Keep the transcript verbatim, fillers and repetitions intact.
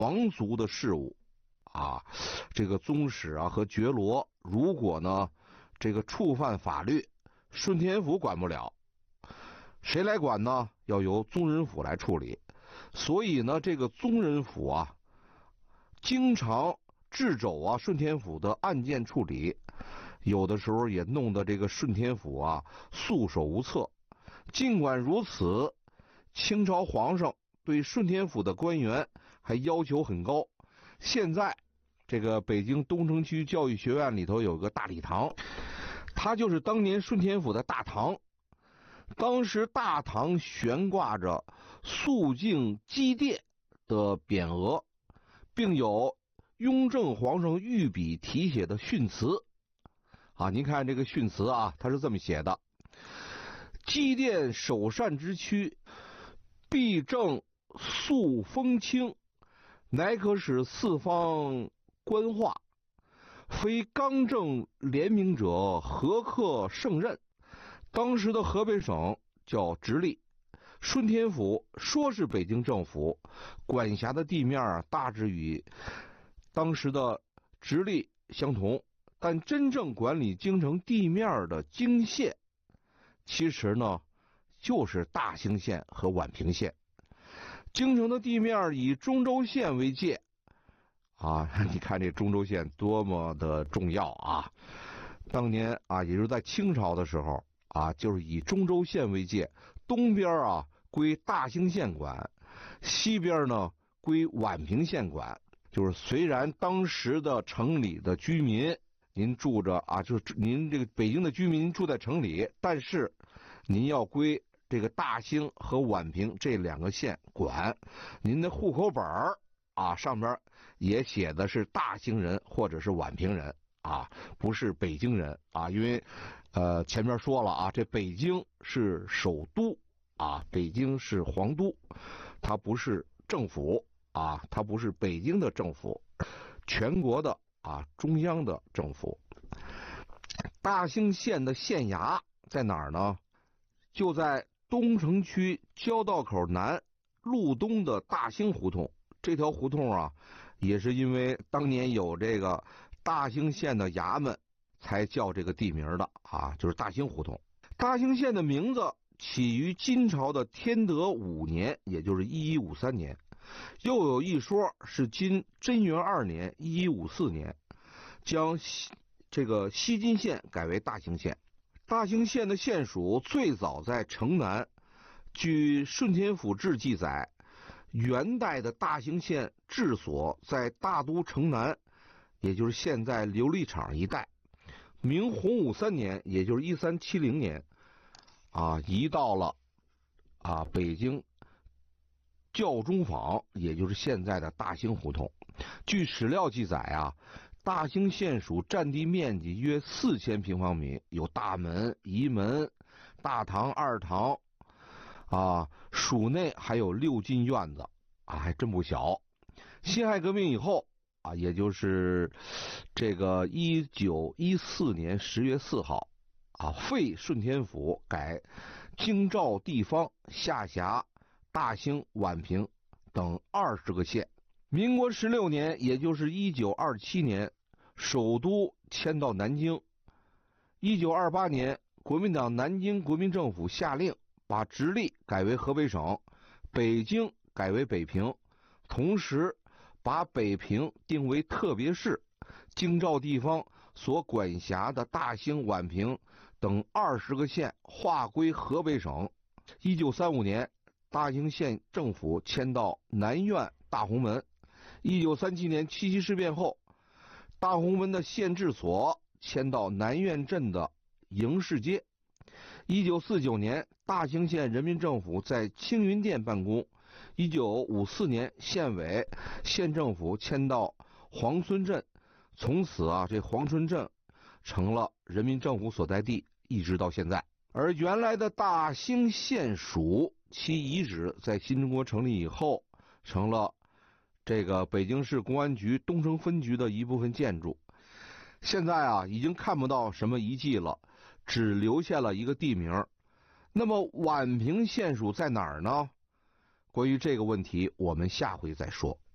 皇族的事务啊，这个宗室啊和爵罗，如果呢这个触犯法律，顺天府管不了，谁来管呢？要由宗人府来处理。所以呢，这个宗人府啊，经常掣肘啊顺天府的案件处理，有的时候也弄得这个顺天府啊束手无策。尽管如此，清朝皇上对顺天府的官员还要求很高。现在这个北京东城区教育学院里头有个大礼堂，它就是当年顺天府的大堂。当时大堂悬挂着肃静积殿的匾额，并有雍正皇上御笔题写的训词啊，您看这个训词啊，它是这么写的：积殿首善之区，必正肃风清，乃可使四方官化。非刚正廉明者，何克胜任？当时的河北省叫直隶，顺天府说是北京政府管辖的地面啊，大致与当时的直隶相同，但真正管理京城地面的京县，其实呢就是大兴县和宛平县。京城的地面以中州县为界啊，你看这中州县多么的重要啊！当年啊，也就是在清朝的时候啊，就是以中州县为界，东边啊归大兴县管，西边呢归宛平县管。就是虽然当时的城里的居民，您住着啊，就是您这个北京的居民住在城里，但是您要归这个大兴和宛平这两个县管，您的户口本儿啊上边也写的是大兴人或者是宛平人啊，不是北京人啊，因为呃前面说了啊，这北京是首都啊，北京是皇都，它不是政府啊，它不是北京的政府，全国的啊中央的政府。大兴县的县衙在哪儿呢？就在东城区交道口南路东的大兴胡同。这条胡同啊，也是因为当年有这个大兴县的衙门才叫这个地名的啊，就是大兴胡同。大兴县的名字起于金朝的天德五年，也就是一一五三年，又有一说是今贞元二年一一五四年，将这个西金县改为大兴县。大兴县的县属最早在城南，据《顺天府志》记载，元代的大兴县治所在大都城南，也就是现在琉璃厂一带。明洪武三年，也就是一三七零年，啊，移到了啊北京教中坊，也就是现在的大兴胡同。据史料记载啊，大兴县属占地面积约四千平方米，有大门、仪门、大堂、二堂。啊，属内还有六进院子啊，还真不小。辛亥革命以后啊，也就是这个一九一四年十月四号啊，废顺天府，改京兆地方，下辖大兴、宛平等二十个县。民国十六年，也就是一九二七年，首都迁到南京。一九二八年，国民党南京国民政府下令把直隶改为河北省，北京改为北平，同时把北平定为特别市，京兆地方所管辖的大兴、宛平等二十个县划归河北省。一九三五年，大兴县政府迁到南苑大红门。一九三七年七七事变后，大红门的县治所迁到南苑镇的营市街。一九四九年，大兴县人民政府在青云店办公。一九五四年，县委、县政府迁到黄村镇，从此啊，这黄村镇成了人民政府所在地，一直到现在。而原来的大兴县署，其遗址在新中国成立以后，成了这个北京市公安局东城分局的一部分建筑。现在啊，已经看不到什么遗迹了，只留下了一个地名。那么宛平县属在哪儿呢？关于这个问题，我们下回再说。